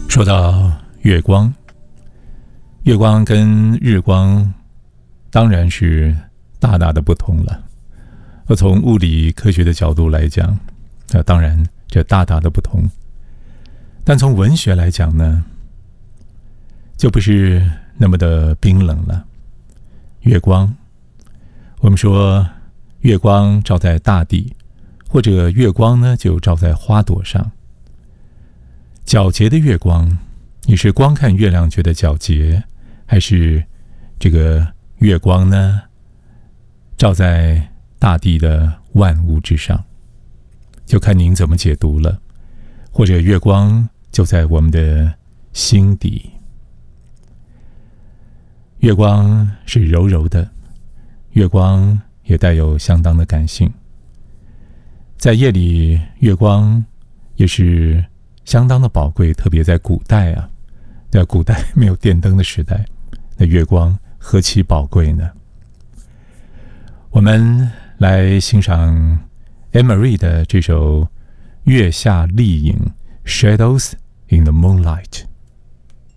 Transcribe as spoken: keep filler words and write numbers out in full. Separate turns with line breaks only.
说到月光，月光跟日光当然是大大的不同了。而从物理科学的角度来讲，那当然这大大的不同。但从文学来讲呢，就不是那么的冰冷了。月光，我们说月光照在大地，或者月光呢就照在花朵上。皎洁的月光，你是光看月亮觉得皎洁，还是这个月光呢照在大地的万物之上？就看您怎么解读了。或者月光就在我们的心底，月光是柔柔的，月光也带有相当的感性。在夜里，月光也是相当的宝贵，特别在古代啊，在古代没有电灯的时代，那月光何其宝贵呢？我们来欣赏 Anne-Marie 的这首《月下丽影》 Shadows in the Moonlight。